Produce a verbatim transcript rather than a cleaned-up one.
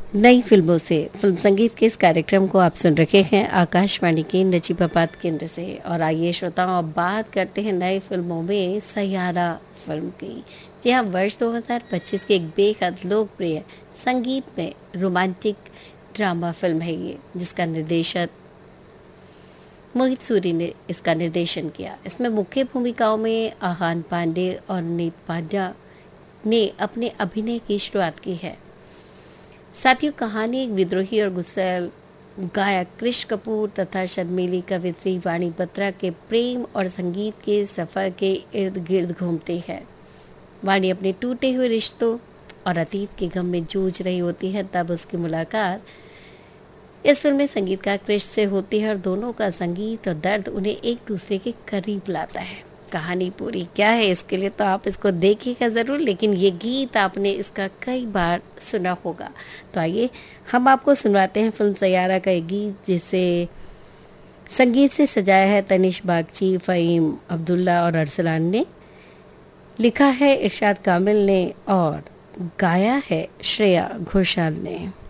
नई फिल्मों से फिल्म संगीत के इस कार्यक्रम को आप सुन रखे हैं आकाशवाणी के नजीबाबाद केंद्र से। और आइए श्रोताओं, अब बात करते हैं नई फिल्मों में सैयारा फिल्म की। जी हाँ, वर्ष दो हज़ार पच्चीस की एक बेहद लोकप्रिय संगीत में रोमांटिक ड्रामा फिल्म है ये, जिसका निर्देशन मोहित सूरी ने इसका निर्देशन किया। इसमें मुख्य भूमिकाओं में आहान पांडे और नीत पांड्या ने अपने अभिनय की शुरुआत की है। साथियों, कहानी एक विद्रोही और गुस्सैल गायक कृष कपूर तथा शर्मीली कवित्री वाणी बत्रा के प्रेम और संगीत के सफर के इर्द गिर्द घूमती है। वाणी अपने टूटे हुए रिश्तों और अतीत के गम में जूझ रही होती है, तब उसकी मुलाकात इस फिल्म में संगीतकार कृष से होती है और दोनों का संगीत और दर्द उन्हें एक दूसरे के करीब लाता है। कहानी पूरी क्या है, इसके लिए तो आप इसको देखिएगा ज़रूर, लेकिन ये गीत आपने इसका कई बार सुना होगा। तो आइए हम आपको सुनवाते हैं फिल्म सैयारा का एक गीत, जिसे संगीत से सजाया है तनिष बागची, फ़हीम अब्दुल्ला और अरसलान ने, लिखा है इरशाद कामिल ने और गाया है श्रेया घोषाल ने।